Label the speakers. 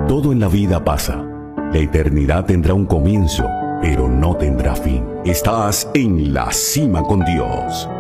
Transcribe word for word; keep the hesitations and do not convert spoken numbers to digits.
Speaker 1: Todo en la vida pasa. La eternidad tendrá un comienzo, pero no tendrá fin. Estás en la cima con Dios.